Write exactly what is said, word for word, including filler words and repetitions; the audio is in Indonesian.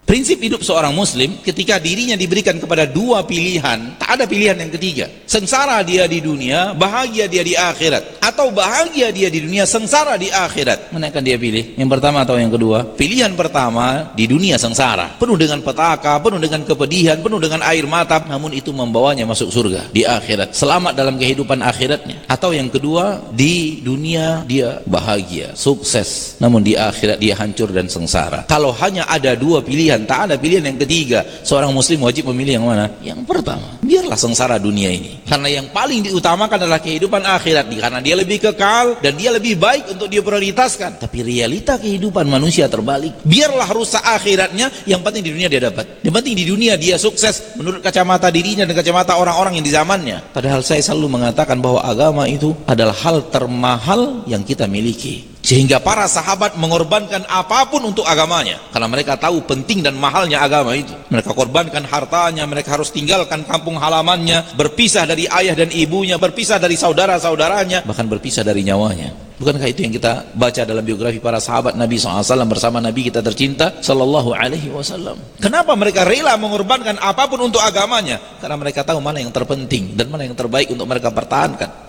Prinsip hidup seorang muslim ketika dirinya diberikan kepada dua pilihan, tak ada pilihan yang ketiga. Sengsara dia di dunia, bahagia dia di akhirat. Atau bahagia dia di dunia, sengsara di akhirat. Mana akan dia pilih? Yang pertama atau yang kedua? Pilihan pertama, di dunia sengsara, penuh dengan petaka, penuh dengan kepedihan, penuh dengan air mata, namun itu membawanya masuk surga di akhirat, selamat dalam kehidupan akhiratnya. Atau yang kedua, di dunia dia bahagia, sukses, namun di akhirat dia hancur dan sengsara. Kalau hanya ada dua pilihan, tak ada pilihan yang ketiga, seorang muslim wajib memilih yang mana? Yang pertama. Biarlah sengsara dunia ini, karena yang paling diutamakan adalah kehidupan akhirat, karena dia lebih kekal dan dia lebih baik untuk dia prioritaskan. Tapi realita kehidupan manusia terbalik. Biarlah rusak akhiratnya, yang penting di dunia dia dapat, yang penting di dunia dia sukses menurut kacamata dirinya dan kacamata orang-orang yang di zamannya. Padahal saya selalu mengatakan bahwa agama itu adalah hal termahal yang kita miliki, sehingga para sahabat mengorbankan apapun untuk agamanya, karena mereka tahu penting dan mahalnya agama itu. Mereka korbankan hartanya, mereka harus tinggalkan kampung halamannya, berpisah dari ayah dan ibunya, berpisah dari saudara-saudaranya, bahkan berpisah dari nyawanya. Bukankah itu yang kita baca dalam biografi para sahabat Nabi shallallahu alaihi wasallam bersama Nabi kita tercinta Sallallahu Alaihi Wasallam? Kenapa mereka rela mengorbankan apapun untuk agamanya? Karena mereka tahu mana yang terpenting dan mana yang terbaik untuk mereka pertahankan.